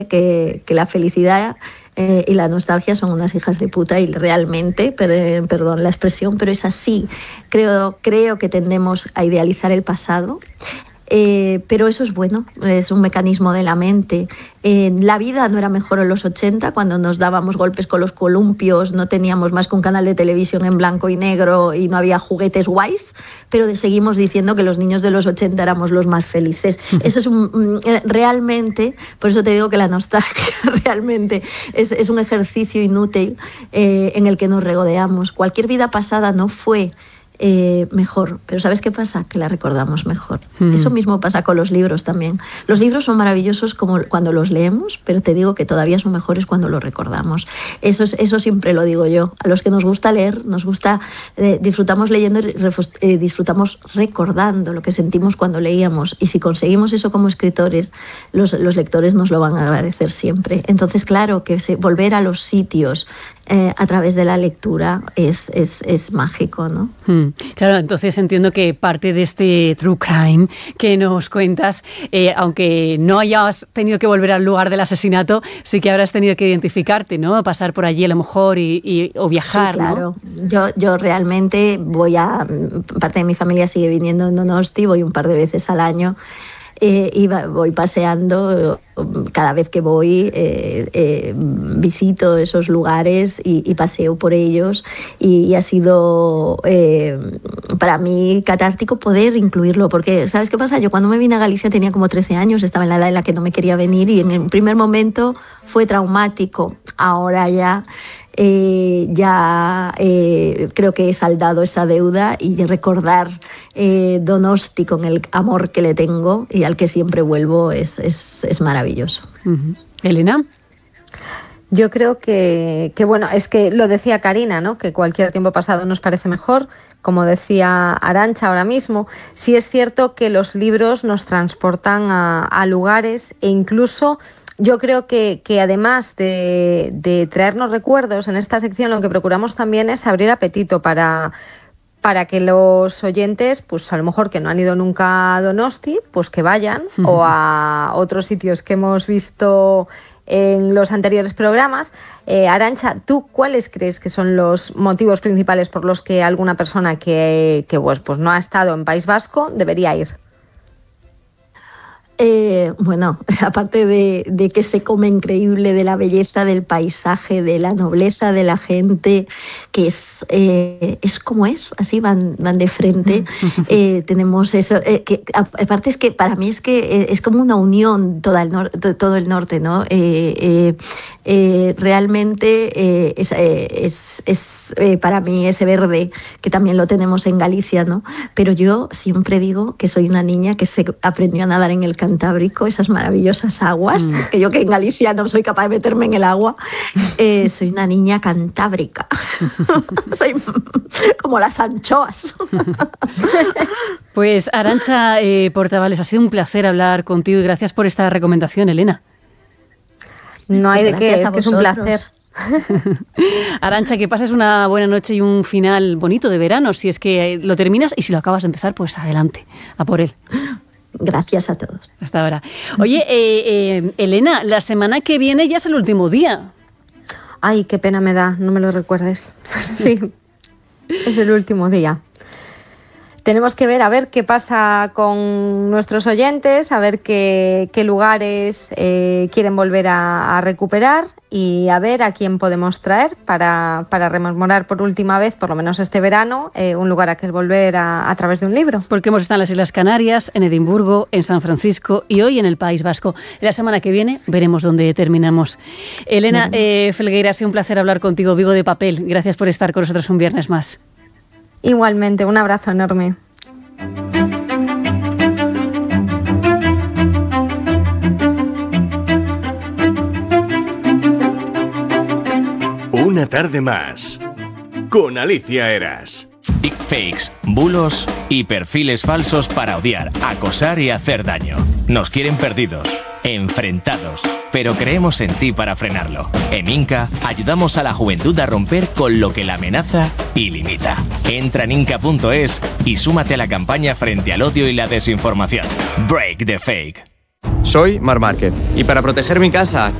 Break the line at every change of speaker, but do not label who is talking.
que la felicidad y la nostalgia son unas hijas de puta, y realmente, perdón la expresión, pero es así. Creo que tendemos a idealizar el pasado. Pero eso es bueno, es un mecanismo de la mente. La vida no era mejor en los 80, cuando nos dábamos golpes con los columpios, no teníamos más que un canal de televisión en blanco y negro y no había juguetes guays, pero seguimos diciendo que los niños de los 80 éramos los más felices. Eso es realmente, por eso te digo que la nostalgia realmente es un ejercicio inútil en el que nos regodeamos. Cualquier vida pasada no fue mejor, pero ¿sabes qué pasa? Que la recordamos mejor. Eso mismo pasa con los libros también. Los libros son maravillosos como cuando los leemos, pero te digo que todavía son mejores cuando los recordamos. Eso siempre lo digo yo. A los que nos gusta leer, disfrutamos leyendo y disfrutamos recordando lo que sentimos cuando leíamos, y si conseguimos eso como escritores, los lectores nos lo van a agradecer siempre. Entonces, claro, que volver a los sitios a través de la lectura es mágico, ¿no?
Claro, entonces entiendo que parte de este true crime que nos cuentas, aunque no hayas tenido que volver al lugar del asesinato, sí que habrás tenido que identificarte, ¿no? Pasar por allí a lo mejor o viajar,
sí, claro,
¿no?
Yo realmente parte de mi familia sigue viniendo en Donosti, voy un par de veces al año. Y voy paseando, cada vez que voy visito esos lugares y paseo por ellos, y ha sido para mí catártico poder incluirlo, porque ¿sabes qué pasa? Yo cuando me vine a Galicia tenía como 13 años, estaba en la edad en la que no me quería venir, y en el primer momento fue traumático. Ahora ya creo que he saldado esa deuda, y recordar Donosti con el amor que le tengo y al que siempre vuelvo es maravilloso.
Uh-huh. Elena.
Yo creo que bueno, es que lo decía Karina, ¿no? Que cualquier tiempo pasado nos parece mejor. Como decía Arantxa ahora mismo, sí es cierto que los libros nos transportan a lugares, e incluso yo creo que además de traernos recuerdos, en esta sección lo que procuramos también es abrir apetito para que los oyentes, pues a lo mejor que no han ido nunca a Donosti, pues que vayan, o a otros sitios que hemos visto en los anteriores programas. Arantxa, ¿tú cuáles crees que son los motivos principales por los que alguna persona que pues no ha estado en País Vasco debería ir?
Bueno, aparte de que se come increíble, de la belleza del paisaje, de la nobleza de la gente, que es como es, así van de frente. Tenemos eso, que aparte es que para mí es como una unión todo el norte, ¿no? Realmente es para mí ese verde, que también lo tenemos en Galicia, ¿no? Pero yo siempre digo que soy una niña que se aprendió a nadar en el Cantábrico, esas maravillosas aguas, que yo, que en Galicia no soy capaz de meterme en el agua, soy una niña cantábrica. Soy como las anchoas.
Pues Arantxa Portavales, ha sido un placer hablar contigo, y gracias por esta recomendación, Elena.
No hay de qué, es que es un placer.
Arantxa, que pases una buena noche y un final bonito de verano, si es que lo terminas, y si lo acabas de empezar, pues adelante, a por él.
Gracias a todos.
Hasta ahora. Oye, Elena, la semana que viene ya es el último día.
Ay, qué pena me da, no me lo recuerdes. Sí, es el último día. Tenemos que ver a ver qué pasa con nuestros oyentes, a ver qué lugares quieren volver a recuperar, y a ver a quién podemos traer para rememorar por última vez, por lo menos este verano, un lugar a que volver a través de un libro.
Porque hemos estado en las Islas Canarias, en Edimburgo, en San Francisco y hoy en el País Vasco. La semana que viene veremos dónde terminamos. Elena Felgueira, ha sido un placer hablar contigo, Vigo de Papel. Gracias por estar con nosotros un viernes más.
Igualmente, un abrazo enorme.
Una tarde más con Alicia Eras.
Deepfakes, bulos y perfiles falsos para odiar, acosar y hacer daño. Nos quieren perdidos, enfrentados, pero creemos en ti para frenarlo. En Inca ayudamos a la juventud a romper con lo que la amenaza y limita. Entra en inca.es y súmate a la campaña frente al odio y la desinformación. Break the Fake.
Soy Marc Márquez y para proteger mi casa